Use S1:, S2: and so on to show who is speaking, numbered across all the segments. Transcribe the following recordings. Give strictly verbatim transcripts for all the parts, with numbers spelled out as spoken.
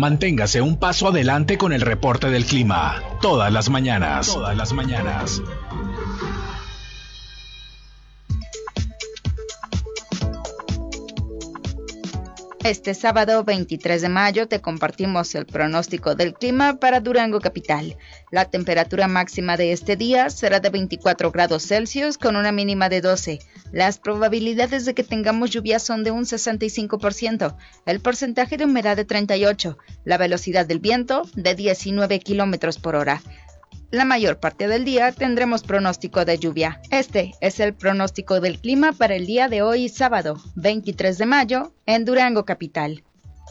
S1: Manténgase un paso adelante con el reporte del clima. Todas las mañanas. Todas las mañanas.
S2: Este sábado veintitrés de mayo te compartimos el pronóstico del clima para Durango capital. La temperatura máxima de este día será de veinticuatro grados Celsius con una mínima de doce. Las probabilidades de que tengamos lluvia son de un sesenta y cinco por ciento, el porcentaje de humedad de treinta y ocho por ciento, la velocidad del viento de diecinueve kilómetros por hora. La mayor parte del día tendremos pronóstico de lluvia. Este es el pronóstico del clima para el día de hoy, sábado veintitrés de mayo, en Durango capital.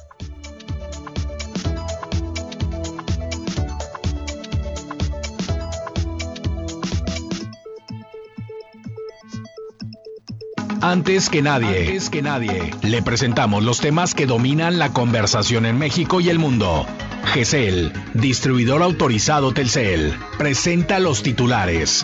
S1: Antes que nadie, antes que nadie, le presentamos los temas que dominan la conversación en México y el mundo. G E S E L, distribuidor autorizado Telcel, presenta los titulares.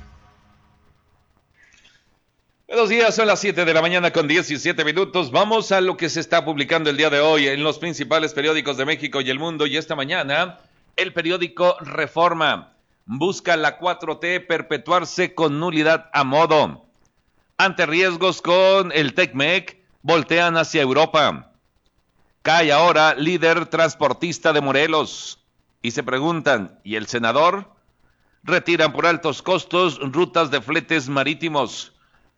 S3: Buenos días, son las siete de la mañana con diecisiete minutos. Vamos a lo que se está publicando el día de hoy en los principales periódicos de México y el mundo. Y esta mañana, el periódico Reforma busca la cuatro T perpetuarse con nulidad a modo. Ante riesgos con el Tecmec, voltean hacia Europa. Cae ahora líder transportista de Morelos. Y se preguntan, ¿y el senador? Retiran por altos costos rutas de fletes marítimos.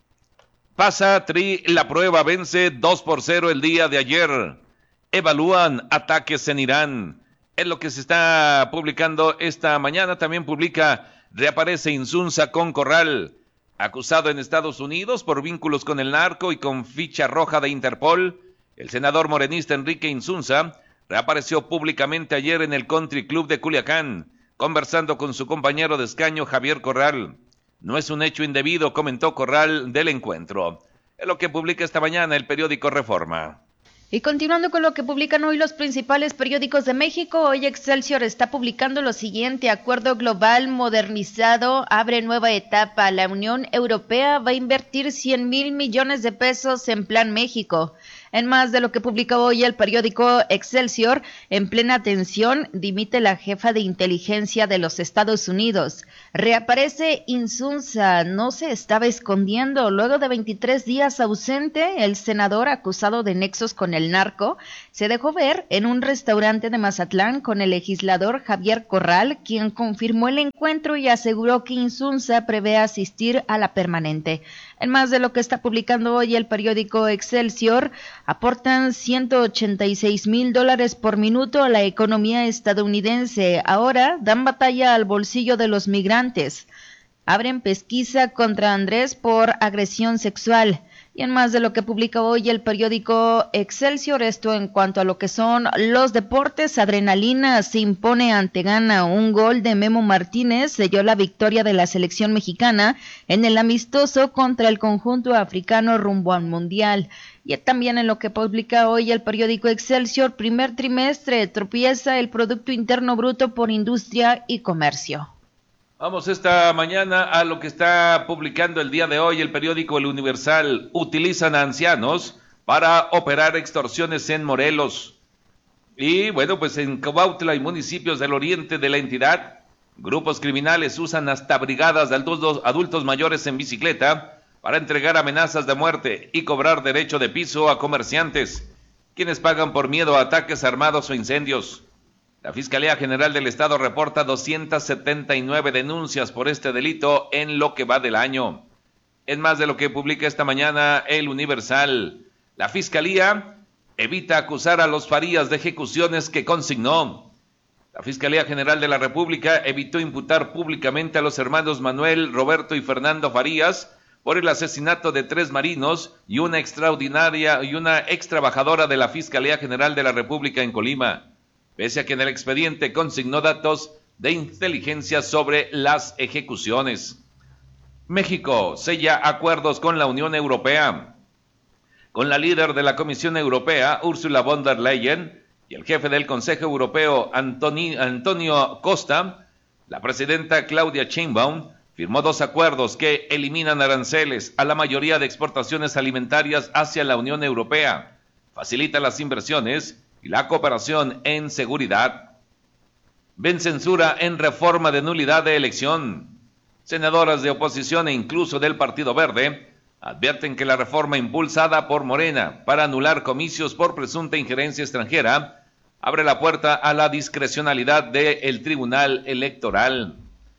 S3: Pasa Tri la prueba, vence dos por cero el día de ayer. Evalúan ataques en Irán. Es lo que se está publicando esta mañana. También publica, reaparece Insunza con Corral. Acusado en Estados Unidos por vínculos con el narco y con ficha roja de Interpol, el senador morenista Enrique Insunza reapareció públicamente ayer en el Country Club de Culiacán, conversando con su compañero de escaño Javier Corral. No es un hecho indebido, comentó Corral del encuentro. Es lo que publica esta mañana el periódico Reforma.
S2: Y continuando con lo que publican hoy los principales periódicos de México, hoy Excelsior está publicando lo siguiente: Acuerdo global modernizado abre nueva etapa. La Unión Europea va a invertir cien mil millones de pesos en Plan México. En más de lo que publica hoy el periódico Excelsior, en plena tensión, dimite la jefa de inteligencia de los Estados Unidos. Reaparece Insunza, no se estaba escondiendo. Luego de veintitrés días ausente, el senador acusado de nexos con el narco se dejó ver en un restaurante de Mazatlán con el legislador Javier Corral, quien confirmó el encuentro y aseguró que Insunza prevé asistir a la permanente. En más de lo que está publicando hoy el periódico Excelsior, aportan ciento ochenta y seis mil dólares por minuto a la economía estadounidense. Ahora dan batalla al bolsillo de los migrantes. Abren pesquisa contra Andrés por agresión sexual. Y en más de lo que publica hoy el periódico Excelsior, esto en cuanto a lo que son los deportes, Adrenalina se impone ante Ghana. Un gol de Memo Martínez selló la victoria de la selección mexicana en el amistoso contra el conjunto africano rumbo al Mundial. Y también en lo que publica hoy el periódico Excelsior, primer trimestre, tropieza el Producto Interno Bruto por industria y comercio.
S3: Vamos esta mañana a lo que está publicando el día de hoy el periódico El Universal. Utilizan a ancianos para operar extorsiones en Morelos. Y bueno, pues en Cuautla y municipios del oriente de la entidad, grupos criminales usan hasta brigadas de adultos, adultos mayores en bicicleta para entregar amenazas de muerte y cobrar derecho de piso a comerciantes, quienes pagan por miedo a ataques armados o incendios. La Fiscalía General del Estado reporta doscientas setenta y nueve denuncias por este delito en lo que va del año. En más de lo que publica esta mañana El Universal, la Fiscalía evita acusar a los Farías de ejecuciones que consignó. La Fiscalía General de la República evitó imputar públicamente a los hermanos Manuel, Roberto y Fernando Farías por el asesinato de tres marinos y una extraordinaria y una ex trabajadora de la Fiscalía General de la República en Colima, pese a que en el expediente consignó datos de inteligencia sobre las ejecuciones. México sella acuerdos con la Unión Europea. Con la líder de la Comisión Europea, Ursula von der Leyen, y el jefe del Consejo Europeo, Antoni, Antonio Costa, la presidenta Claudia Sheinbaum firmó dos acuerdos que eliminan aranceles a la mayoría de exportaciones alimentarias hacia la Unión Europea, facilita las inversiones y la cooperación en seguridad. Ven censura en reforma de nulidad de elección. Senadoras de oposición e incluso del Partido Verde advierten que la reforma impulsada por Morena para anular comicios por presunta injerencia extranjera abre la puerta a la discrecionalidad del Tribunal Electoral.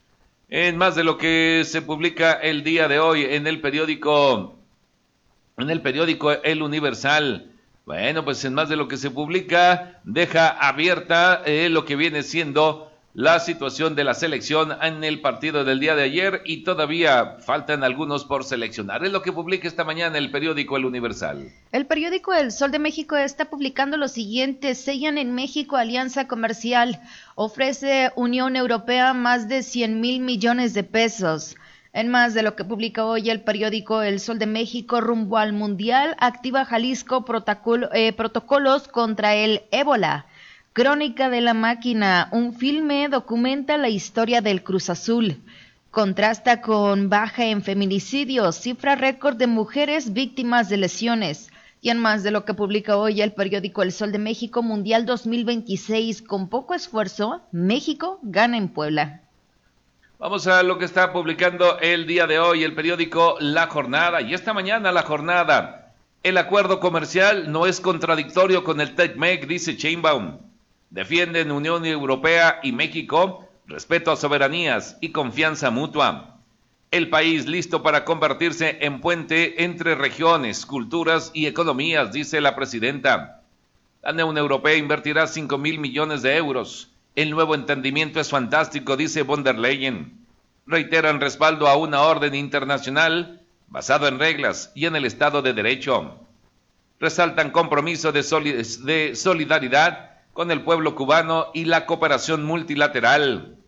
S3: En más de lo que se publica el día de hoy en el periódico, en el periódico El Universal, bueno, pues en más de lo que se publica, deja abierta eh, lo que viene siendo la situación de la selección en el partido del día de ayer y todavía faltan algunos por seleccionar. Es lo que publica esta mañana el periódico El Universal.
S2: El periódico El Sol de México está publicando lo siguiente: sellan en México alianza comercial, ofrece Unión Europea más de cien mil millones de pesos. En más de lo que publica hoy el periódico El Sol de México, rumbo al Mundial, activa Jalisco protocolo, eh, protocolos contra el ébola. Crónica de la máquina, un filme documenta la historia del Cruz Azul. Contrasta con baja en feminicidios, cifra récord de mujeres víctimas de lesiones. Y en más de lo que publica hoy el periódico El Sol de México, Mundial dos mil veintiséis, con poco esfuerzo, México gana en Puebla.
S3: Vamos a lo que está publicando el día de hoy el periódico La Jornada. Y esta mañana La Jornada. El acuerdo comercial no es contradictorio con el TECMEC, dice Sheinbaum. Defienden Unión Europea y México respeto a soberanías y confianza mutua. El país listo para convertirse en puente entre regiones, culturas y economías, dice la presidenta. La Unión Europea invertirá cinco mil millones de euros. El nuevo entendimiento es fantástico, dice von der Leyen. Reiteran respaldo a una orden internacional basado en reglas y en el Estado de Derecho. Resaltan compromiso de, solid- de solidaridad con el pueblo cubano y la cooperación multilateral.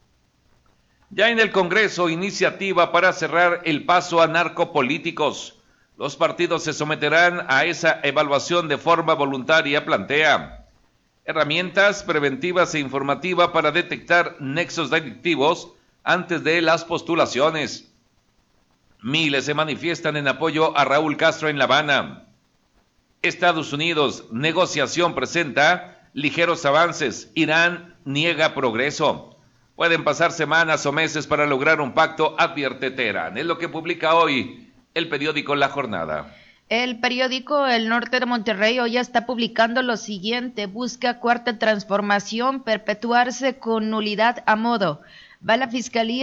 S3: Ya en el Congreso, iniciativa para cerrar el paso a narcopolíticos. Los partidos se someterán a esa evaluación de forma voluntaria, plantea. Herramientas preventivas e informativas para detectar nexos delictivos antes de las postulaciones. Miles se manifiestan en apoyo a Raúl Castro en La Habana. Estados Unidos, negociación presenta ligeros avances. Irán niega progreso. Pueden pasar semanas o meses para lograr un pacto, advierte Teherán. Es lo que publica hoy el periódico La Jornada.
S2: El periódico El Norte de Monterrey hoy está publicando lo siguiente: busca cuarta transformación, perpetuarse con nulidad a modo. Va la Fiscalía